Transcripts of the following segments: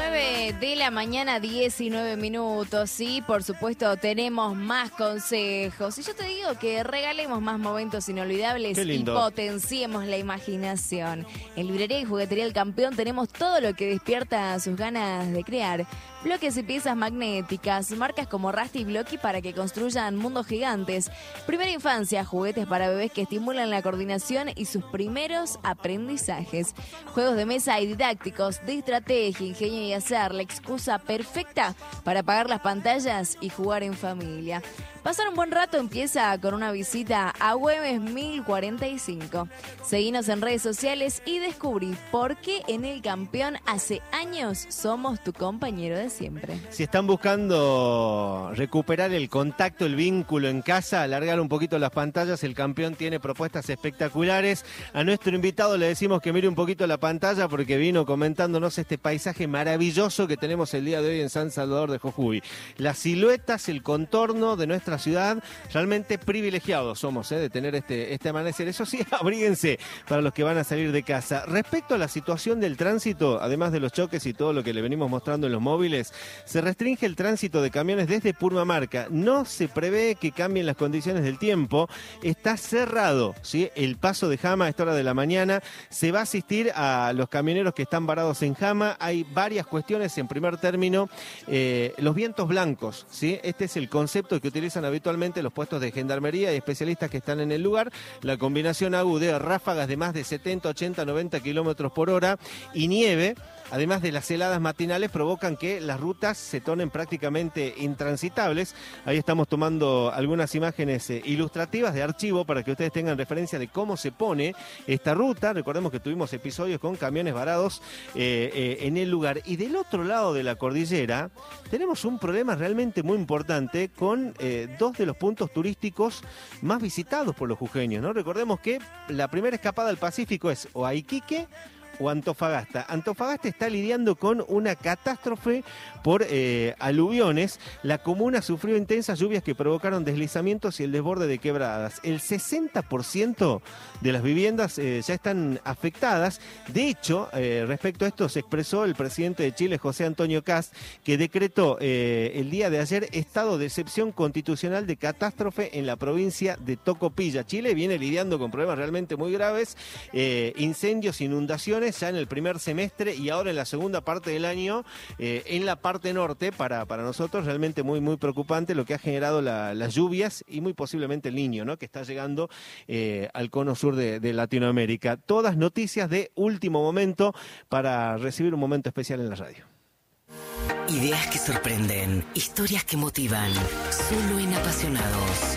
9 de la mañana, 19 minutos. Y por supuesto tenemos más consejos. Y yo te digo que regalemos más momentos inolvidables y potenciemos la imaginación. En Librería y Juguetería El Campeón tenemos todo lo que despierta sus ganas de crear. Bloques y piezas magnéticas, marcas como Rusty y Blocky para que construyan mundos gigantes. Primera infancia, juguetes para bebés que estimulan la coordinación y sus primeros aprendizajes. Juegos de mesa y didácticos, de estrategia, ingenio y hacer, la excusa perfecta para apagar las pantallas y jugar en familia. Pasar un buen rato empieza con una visita a Güemes 1045. Seguinos en redes sociales y descubrí por qué en El Campeón hace años somos tu compañero de siempre. Si están buscando recuperar el contacto, el vínculo en casa, alargar un poquito las pantallas, El Campeón tiene propuestas espectaculares. A nuestro invitado le decimos que mire un poquito la pantalla porque vino comentándonos este paisaje maravilloso que tenemos el día de hoy en San Salvador de Jujuy. Las siluetas, el contorno de nuestra ciudad, realmente privilegiados somos de tener este amanecer. Eso sí, abríguense para los que van a salir de casa. Respecto a la situación del tránsito, además de los choques y todo lo que le venimos mostrando en los móviles, se restringe el tránsito de camiones desde Purmamarca. No se prevé que cambien las condiciones del tiempo. Está cerrado, ¿sí? El paso de Jama a esta hora de la mañana. Se va a asistir a los camioneros que están varados en Jama. Hay varias cuestiones. En primer término, los vientos blancos, ¿sí? Este es el concepto que utilizan habitualmente los puestos de gendarmería y especialistas que están en el lugar. La combinación aguda, ráfagas de más de 70, 80, 90 kilómetros por hora y nieve, además de las heladas matinales, provocan que las rutas se tornen prácticamente intransitables. Ahí estamos tomando algunas imágenes ilustrativas de archivo para que ustedes tengan referencia de cómo se pone esta ruta. Recordemos que tuvimos episodios con camiones varados en el lugar. Y del otro lado de la cordillera tenemos un problema realmente muy importante con dos de los puntos turísticos más visitados por los jujeños, ¿no? Recordemos que la primera escapada al Pacífico es o a Iquique o Antofagasta. Antofagasta está lidiando con una catástrofe por aluviones. La comuna sufrió intensas lluvias que provocaron deslizamientos y el desborde de quebradas. El 60% de las viviendas ya están afectadas. De hecho, respecto a esto se expresó el presidente de Chile, José Antonio Kast, que decretó el día de ayer estado de excepción constitucional de catástrofe en la provincia de Tocopilla. Chile viene lidiando con problemas realmente muy graves, incendios, inundaciones, ya en el primer semestre y ahora en la segunda parte del año, en la parte norte, para nosotros realmente muy, muy preocupante lo que ha generado las lluvias y muy posiblemente el Niño, ¿no? Que está llegando al cono sur de Latinoamérica. Todas noticias de último momento para recibir un momento especial en la radio. Ideas que sorprenden, historias que motivan, solo en Apasionados.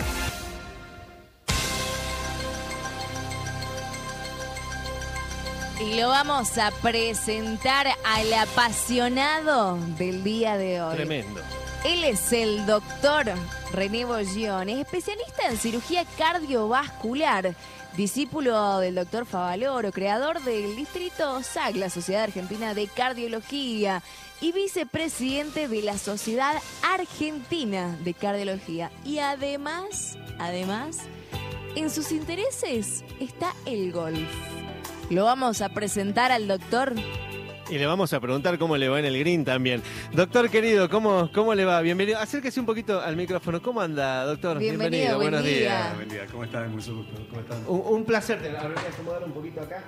Y lo vamos a presentar al apasionado del día de hoy. Tremendo. Él es el doctor René Bollón, es especialista en cirugía cardiovascular, discípulo del doctor Favaloro, creador del distrito SAC, la Sociedad Argentina de Cardiología, y vicepresidente de la Sociedad Argentina de Cardiología. Y además, en sus intereses está el golf. Lo vamos a presentar al doctor. Y le vamos a preguntar cómo le va en el green también. Doctor querido, ¿cómo le va? Bienvenido. Acérquese un poquito al micrófono. ¿Cómo anda, doctor? Bienvenido, buenos días. Buen día, ¿cómo están? Mucho gusto. ¿Cómo están? Un placer. A ver, voy a acomodar un poquito acá.